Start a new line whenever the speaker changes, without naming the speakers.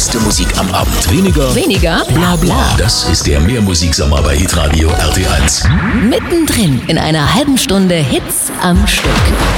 beste Musik am Abend.
Weniger bla bla.
Das ist der Mehrmusiksommer bei Hitradio RT1.
Mittendrin in einer halben Stunde Hits am Stück.